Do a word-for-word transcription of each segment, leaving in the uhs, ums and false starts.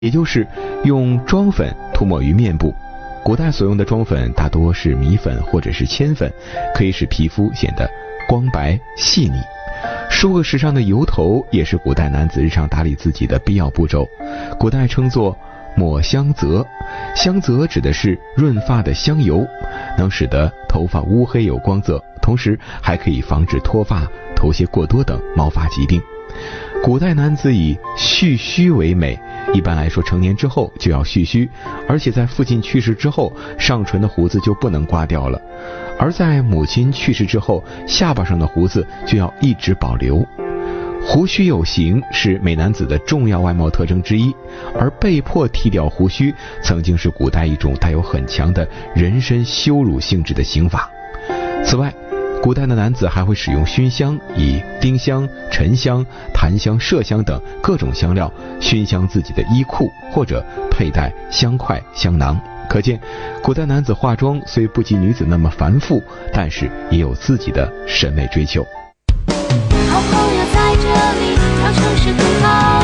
也就是用妆粉涂抹于面部。古代所用的妆粉大多是米粉或者是铅粉，可以使皮肤显得光白细腻。梳个时尚的油头也是古代男子日常打理自己的必要步骤，古代称作抹香泽。香泽指的是润发的香油，能使得头发乌黑有光泽，同时还可以防止脱发、头屑过多等毛发疾病。古代男子以蓄须为美，一般来说成年之后就要蓄须，而且在父亲去世之后，上唇的胡子就不能刮掉了，而在母亲去世之后，下巴上的胡子就要一直保留。胡须有型是美男子的重要外貌特征之一，而被迫剃掉胡须曾经是古代一种带有很强的人身羞辱性质的刑罚。此外，古代的男子还会使用熏香，以丁香、沉香、檀香、麝香等各种香料熏香自己的衣裤，或者佩戴香块、香囊。可见古代男子化妆虽不及女子那么繁复，但是也有自己的审美追求。 好朋友在这里，让城市更好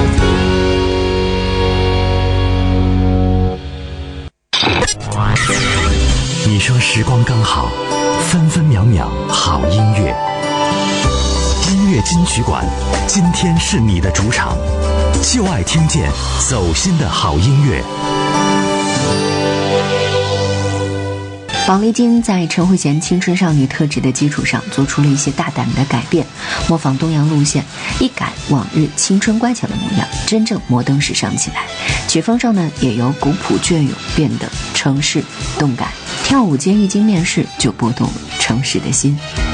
听。你说时光刚好，分分秒秒好音乐。音乐金曲馆，今天是你的主场，就爱听见走心的好音乐。 宝丽金在陈慧娴青春少女特质的基础上，做出了一些大胆的改变，模仿东洋路线，一改往日青春乖巧的模样，真正摩登时尚起来。曲风上呢，也由古朴隽永变得城市动感，跳舞间一经面世，就拨动了城市的心。